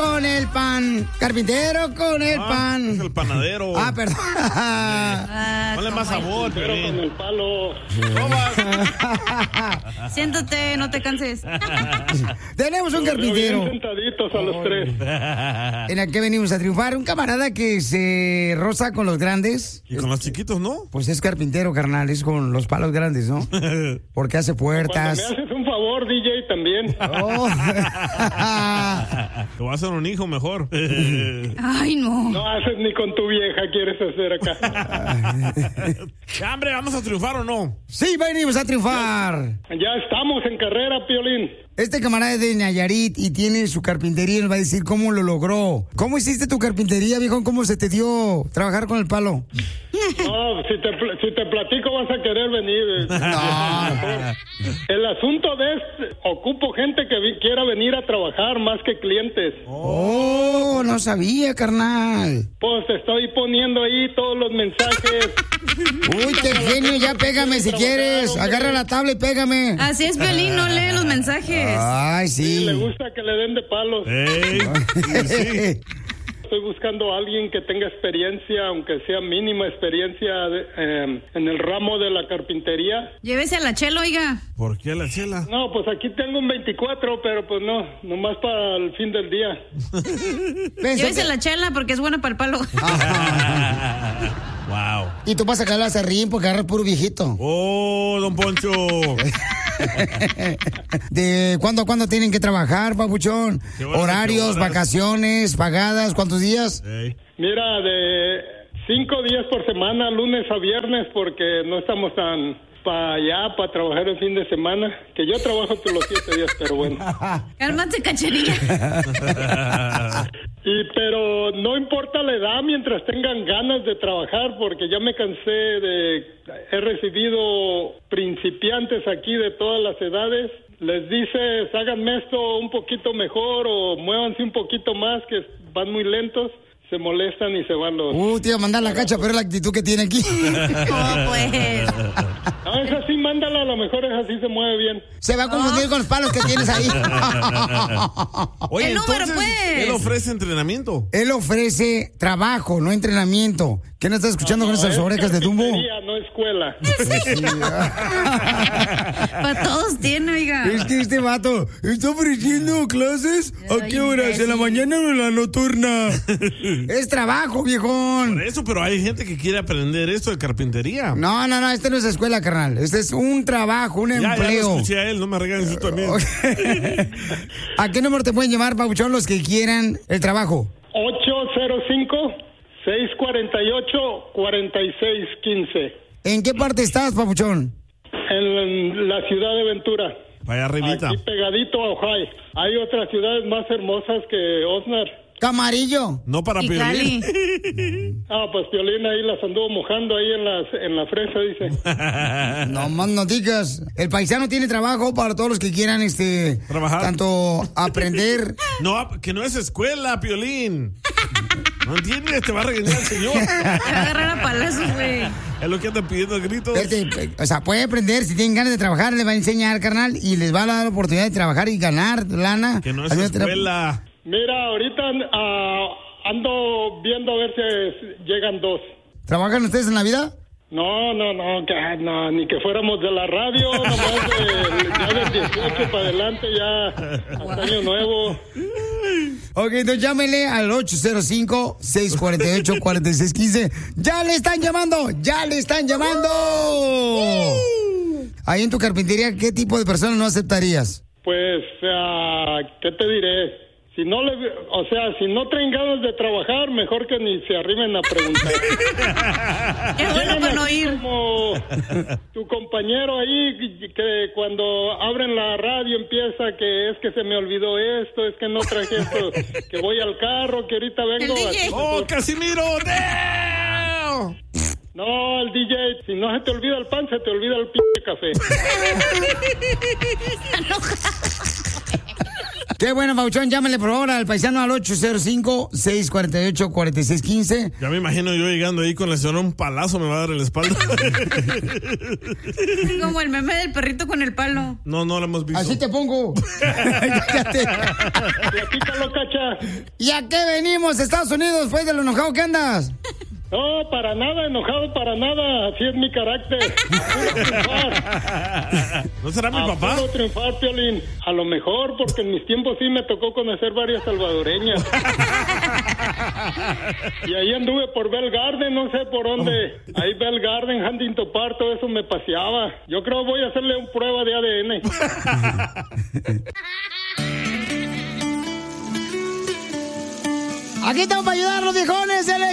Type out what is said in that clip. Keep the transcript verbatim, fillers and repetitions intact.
con el pan. Carpintero con el ah, pan. Es el panadero. Ah, perdón. Ah, Ponle más sabor, pero con el palo. Siéntate, no te canses. Tenemos un carpintero. Bien sentaditos a los tres. ¿En el que venimos a triunfar? Un camarada que se roza con los grandes. ¿Y con los chiquitos, no? Pues es carpintero, carnal, es con los palos grandes, ¿no? Porque hace puertas. Cuando me haces un favor, D J, también. Oh. Te voy a hacer un hijo mejor. Ay, no. No haces ni con tu vieja, quieres hacer acá. ¡Hombre, vamos a triunfar o no! Sí, venimos a triunfar. Ya estamos en carrera, Piolín. Este camarada es de Nayarit y tiene su carpintería y nos va a decir cómo lo logró. ¿Cómo hiciste tu carpintería, viejo? ¿Cómo se te dio trabajar con el palo? No, si te, si te platico vas a querer venir. No. El asunto de este, ocupo gente que vi, quiera venir a trabajar más que clientes. Oh, no sabía, carnal. Pues te estoy poniendo ahí todos los mensajes. Uy, qué genio, ya pégame si quieres. Agarra la tabla y pégame. Así es, Piolín, no lee los mensajes. Ay, sí. Sí, le gusta que le den de palos. ¡Ey! Sí. Estoy buscando a alguien que tenga experiencia, aunque sea mínima experiencia, de, eh, en el ramo de la carpintería. Llévese a la chela, oiga. ¿Por qué la chela? No, pues aquí tengo un veinticuatro, pero pues no, nomás para el fin del día. Llévese a la chela porque es buena para el palo. Wow. Y tú vas a sacar la serrín porque agarras puro viejito. ¡Oh, don Poncho! ¿De cuándo a cuándo tienen que trabajar, papuchón? Horas, Horarios, vacaciones, pagadas, ¿cuántos días? Hey. Mira, de cinco días por semana, lunes a viernes, porque no estamos tan para allá, para trabajar el fin de semana, que yo trabajo todos los siete días, pero bueno. Cálmate, cacherilla. Y pero no importa la edad mientras tengan ganas de trabajar, porque ya me cansé de... He recibido principiantes aquí de todas las edades. Les dices, háganme esto un poquito mejor o muévanse un poquito más, que van muy lentos. Se molestan y se van los... Uh, te iba a mandar la cacha, pero es la actitud que tiene aquí. No, pues. No, es así, mándala, a lo mejor es así, se mueve bien. Se va a confundir con los palos que tienes ahí. Oye, El número, entonces, pues. él ofrece entrenamiento. Él ofrece trabajo, no entrenamiento. ¿Qué no estás escuchando No, con esas es orejas de tumbo? carpintería, no escuela. Para todos tiene, oiga. Es que este vato está ofreciendo clases. ¿A qué horas? ¿En la mañana o en la nocturna? Es trabajo, viejón. Por eso, pero hay gente que quiere aprender esto de carpintería. No, no, no, este no es escuela, carnal. Este es un trabajo, un Ya, ya lo empleo. escuché a él, no me regañes tú también. ¿A qué número te pueden llamar, papuchón, los que quieran el trabajo? ocho cero cinco, seis cuatro ocho, cuatro seis uno cinco. ¿En qué parte estás, papuchón? En la ciudad de Ventura. Vaya arribita. Aquí pegadito a Ojai. Hay otras ciudades más hermosas que Osnar. Camarillo. No para Y Piolín. Cali. Ah, pues Piolín ahí las anduvo mojando ahí en, las, en la fresa, dice. No más no digas. El paisano tiene trabajo para todos los que quieran, este... Trabajar. Tanto aprender... No, que no es escuela, Piolín. ¿No entiendes? Te va a regañar el señor. Te va a agarrar a palazos, güey. Es lo que anda pidiendo gritos. Este, o sea, puede aprender, si tienen ganas de trabajar, les va a enseñar, carnal, y les va a dar la oportunidad de trabajar y ganar lana. Que no es Haciendo tra- escuela. Mira, ahorita ah, ando viendo a ver si llegan dos. ¿Trabajan ustedes en la vida? No, no, no, que, no, ni que fuéramos de la radio, nomás de, ya del dieciocho para adelante, ya hasta año nuevo. Ok, entonces llámele al ocho cero cinco, seis cuatro ocho, cuatro seis uno cinco. ¡Ya le están llamando! ¡Ya le están llamando! Ahí en tu carpintería, ¿qué tipo de personas no aceptarías? Pues, ah, ¿qué te diré? Si no le, o sea, si no traen ganas de trabajar, mejor que ni se arrimen a preguntar. Es bueno para no ir. Como tu compañero ahí, que cuando abren la radio empieza que es que se me olvidó esto, es que no traje esto, que voy al carro, que ahorita vengo. El D J. así, ¡Oh, Casimiro! ¡Damn! No, el D J, si no se te olvida el pan, se te olvida el p*** café. Qué bueno, Pauchón. Llámale, por favor, al paisano al ocho cero cinco, seis cuatro ocho, cuatro seis uno cinco. Ya me imagino yo llegando ahí con la señora, un palazo me va a dar en la espalda. Como el meme del perrito con el palo. No, no lo hemos visto. Así te pongo. Platícalo, Cacha. ¿Y a qué venimos, Estados Unidos, después de lo enojado que andas? No, para nada, enojado, para nada. Así es mi carácter. Puro triunfar. ¿No será mi A papá? puro triunfar, Piolín. A lo mejor, porque en mis tiempos sí me tocó conocer varias salvadoreñas. Y ahí anduve por Bell Garden, no sé por dónde. Ahí Bell Garden, Huntington Park, todo eso me paseaba. Yo creo voy a hacerle una prueba de A D N. Aquí estamos para ayudarlos, viejones. Él es